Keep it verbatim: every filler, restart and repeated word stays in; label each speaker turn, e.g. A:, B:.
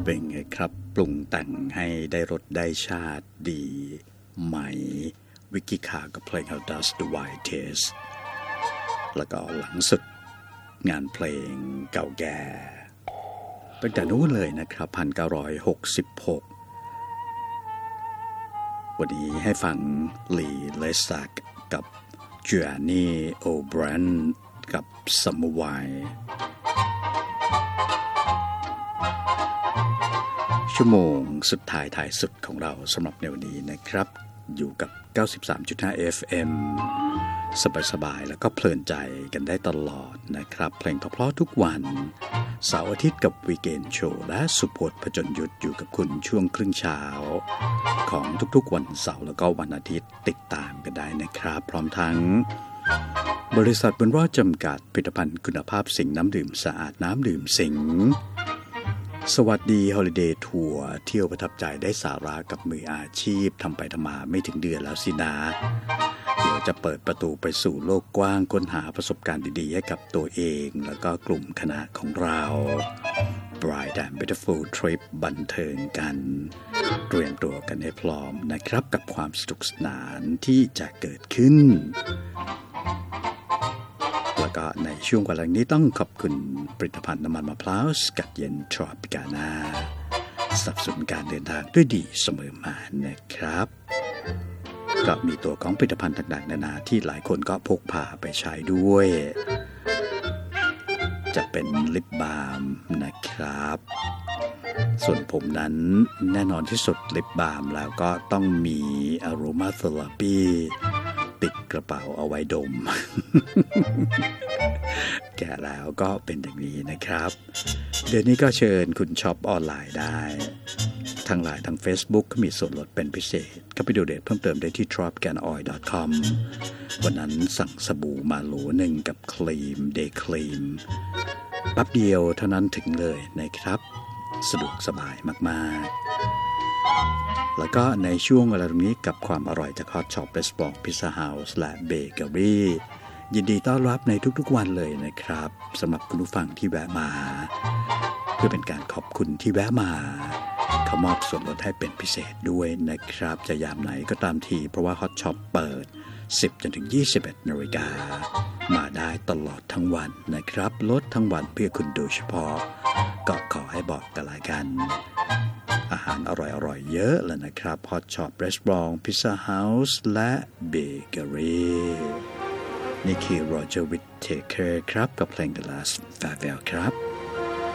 A: เป็นไงครับปรุงแต่งให้ได้รสได้ชาติดีไหมวิกกี้ขากับเพลง How Does the Wine Taste แล้วก็หลังสุดงานเพลงเก่าแก่ตั้งแต่นู้นเลยนะครับหนึ่งพันเก้าร้อยหกสิบหกวันนี้ให้ฟังลีเลซักกับจูอานีโอแบรนท์กับซัมเมอร์ไวน์ชั่วโมงสุดท้ายท้ายสุดของเราสำหรับในวันนี้นะครับอยู่กับ เก้าสิบสามจุดห้า เอฟ เอ็ม สบายๆแล้วก็เพลินใจกันได้ตลอดนะครับเพลงเพราะๆทุกวันเสาร์อาทิตย์กับวีคเอนด์โชว์และสุพจน์ผจญยุทธอยู่กับคุณช่วงครึ่งเช้าของทุกๆวันเสาร์แล้วก็วันอาทิตย์ติดตามกันได้นะครับพร้อมทั้งบริษัทบุญรอดจำกัดผลิตภัณฑ์คุณภาพสิงห์น้ำดื่มสะอาดน้ำดื่มสิงห์สวัสดีฮอลิเดย์ทัวร์เที่ยวประทับใจได้สาระกับมืออาชีพทำไปทำมาไม่ถึงเดือนแล้วสินะเดี๋ยวจะเปิดประตูไปสู่โลกกว้างค้นหาประสบการณ์ดีๆให้กับตัวเองแล้วก็กลุ่มคณะของเรา Bright and Beautiful Trip บันเทิงกันเตรียมตัวกันให้พร้อมนะครับกับความสนุกสนานที่จะเกิดขึ้นแล้วก็ในช่วงเวลานี้ต้องขอบคุณผลิตภัณฑ์น้ำมันมะพร้าวสกัดเย็นทรอปิกาน่าสนับสนุนการเดินทางด้วยดีเสมอมานะครับก็มีตัวของผลิตภัณฑ์ต่างๆนานาที่หลายคนก็พกพาไปใช้ด้วยจะเป็นลิปบาล์มนะครับส่วนผมนั้นแน่นอนที่สุดลิปบาล์มแล้วก็ต้องมีอโรมาเทอราปีติดกระเป๋าเอาไว้ดม แก่แล้วก็เป็นอย่างนี้นะครับเดือนนี้ก็เชิญคุณช็อปออนไลน์ได้ทั้งไลน์ทั้ง Facebook ก็มีส่วนลดเป็นพิเศษก็ไปดูเดทเพิ่มเติมได้ที่ ทรอปกันออยล์ ดอท คอม วันนั้นสั่งสบู่มาโหลหนึ่งกับครีมเดย์ครีมแป๊บเดียวเท่านั้นถึงเลยนะครับสะดวกสบายมากๆแล้วก็ในช่วงเวลาตรงนี้กับความอร่อยจากฮอตช็อปเรสปองพิซซ่าเฮาส์และเบเกอรี่ยินดีต้อนรับในทุกๆวันเลยนะครับสำหรับคุณผู้ฟังที่แวะมาเพื่อเป็นการขอบคุณที่แวะมาเขามอบส่วนลดให้เป็นพิเศษด้วยนะครับจะยามไหนก็ตามทีเพราะว่าฮอตช็อปเปิดสิบจนถึงยี่สิบเอ็ดนาฬิกามาได้ตลอดทั้งวันนะครับลดทั้งวันเพื่อคุณโดยเฉพาะก็ขอให้บอกกันละกันอาหารอร่อยๆเยอะเลยนะครับฮอตช็อปเรสตอรองพิซซ่าเฮาส์และเบเกอรี่นี่คือโรเจอร์วิทเทเคอร์ครับกับเพลง The Last Farewell ครับ